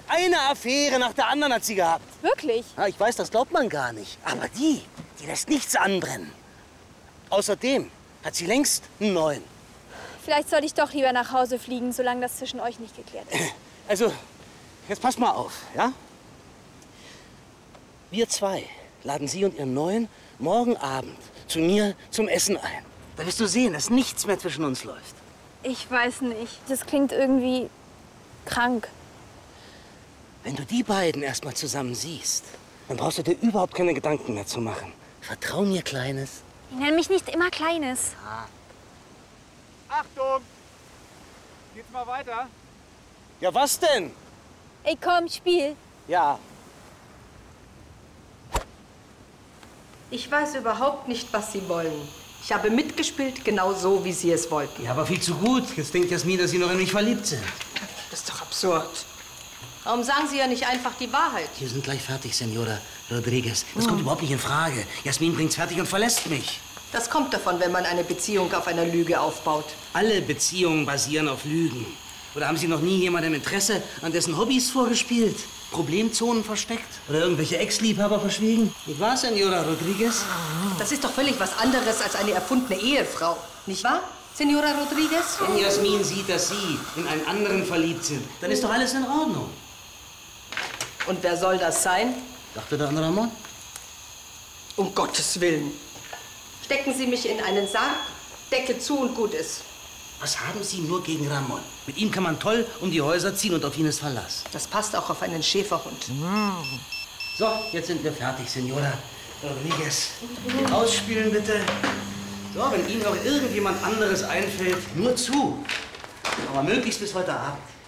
Eine Affäre nach der anderen hat sie gehabt. Wirklich? Ja, ich weiß, das glaubt man gar nicht. Aber die lässt nichts anbrennen. Außerdem hat sie längst einen neuen. Vielleicht sollte ich doch lieber nach Hause fliegen, solange das zwischen euch nicht geklärt ist. Also, jetzt passt mal auf, ja? Wir zwei laden Sie und Ihren Neuen morgen Abend zu mir zum Essen ein. Da wirst du sehen, dass nichts mehr zwischen uns läuft. Ich weiß nicht. Das klingt irgendwie krank. Wenn du die beiden erst mal zusammen siehst, dann brauchst du dir überhaupt keine Gedanken mehr zu machen. Vertrau mir, Kleines. Ich nenne mich nicht immer Kleines. Achtung! Geht's mal weiter? Ja, was denn? Ey, komm, spiel. Ja. Ich weiß überhaupt nicht, was Sie wollen. Ich habe mitgespielt, genau so, wie Sie es wollten. Ja, aber viel zu gut. Jetzt denkt Jasmin, dass Sie noch in mich verliebt sind. Das ist doch absurd. Warum sagen Sie ja nicht einfach die Wahrheit? Wir sind gleich fertig, Senora Rodriguez. Das kommt überhaupt nicht in Frage. Jasmin bringt's fertig und verlässt mich. Das kommt davon, wenn man eine Beziehung auf einer Lüge aufbaut. Alle Beziehungen basieren auf Lügen. Oder haben Sie noch nie jemandem Interesse an dessen Hobbys vorgespielt? Problemzonen versteckt? Oder irgendwelche Ex-Liebhaber verschwiegen? Nicht wahr, Senora Rodriguez? Das ist doch völlig was anderes als eine erfundene Ehefrau. Nicht wahr, Senora Rodriguez? Wenn Jasmin sieht, dass Sie in einen anderen verliebt sind, dann ist doch alles in Ordnung. Und wer soll das sein? Dachte der andere Ramon? Um Gottes Willen. Stecken Sie mich in einen Sarg, Deckel zu und gut ist. Was haben Sie nur gegen Ramon? Mit ihm kann man toll um die Häuser ziehen und auf ihn ist Verlass. Das passt auch auf einen Schäferhund. So, jetzt sind wir fertig, Senora Rodriguez. Ausspielen bitte. So, wenn Ihnen noch irgendjemand anderes einfällt, nur zu. Aber möglichst bis heute Abend.